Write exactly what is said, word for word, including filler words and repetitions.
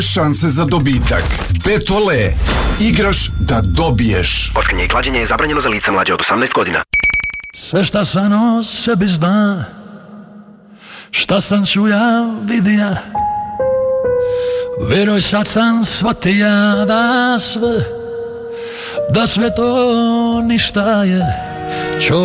šanse za dobitak. Betole. Igraš da dobiješ. Kockanje i klađenje je zabranjeno za lica mlađe od osamnaest godina. Sve šta sam o sebi zna, šta sam čuja, vidija, veruj sad sam shvatija da sve, da sve to ništa je.